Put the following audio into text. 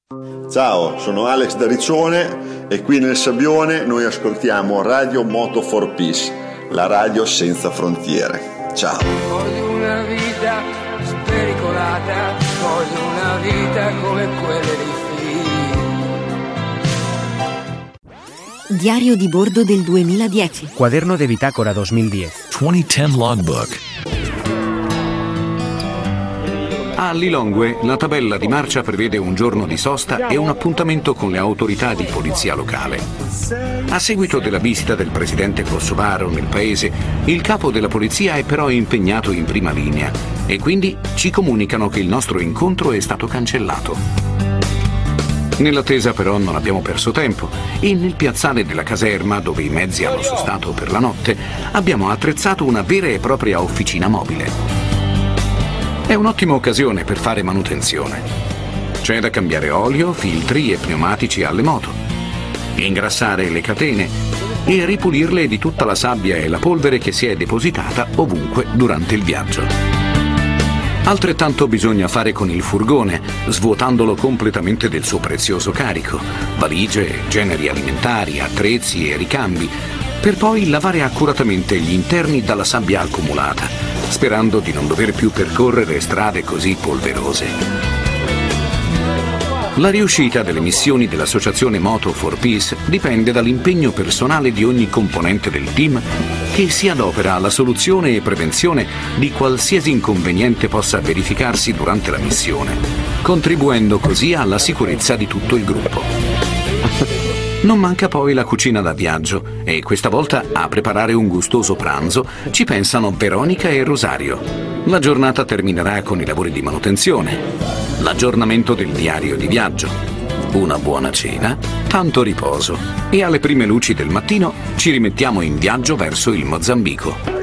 Ciao, sono Alex da Riccione e qui nel Sabbione noi ascoltiamo Radio Moto for Peace, la radio senza frontiere. Ciao. Voglio una vita spericolata, voglio una vita come quelle dei film. Diario di bordo del 2010. Cuaderno de bitácora 2010. 2010 logbook. A Lilongwe la tabella di marcia prevede un giorno di sosta e un appuntamento con le autorità di polizia locale. A seguito della visita del presidente kosovaro nel paese, il capo della polizia è però impegnato in prima linea e quindi ci comunicano che il nostro incontro è stato cancellato. Nell'attesa però non abbiamo perso tempo e nel piazzale della caserma, dove i mezzi hanno sostato per la notte, abbiamo attrezzato una vera e propria officina mobile. È un'ottima occasione per fare manutenzione. C'è da cambiare olio, filtri e pneumatici alle moto, ingrassare le catene e ripulirle di tutta la sabbia e la polvere che si è depositata ovunque durante il viaggio. Altrettanto bisogna fare con il furgone, svuotandolo completamente del suo prezioso carico, valigie, generi alimentari, attrezzi e ricambi, per poi lavare accuratamente gli interni dalla sabbia accumulata, sperando di non dover più percorrere strade così polverose. La riuscita delle missioni dell'associazione Moto for Peace dipende dall'impegno personale di ogni componente del team che si adopera alla soluzione e prevenzione di qualsiasi inconveniente possa verificarsi durante la missione, contribuendo così alla sicurezza di tutto il gruppo. Non manca poi la cucina da viaggio e questa volta a preparare un gustoso pranzo ci pensano Veronica e Rosario. La giornata terminerà con i lavori di manutenzione, l'aggiornamento del diario di viaggio, una buona cena, tanto riposo e alle prime luci del mattino ci rimettiamo in viaggio verso il Mozambico.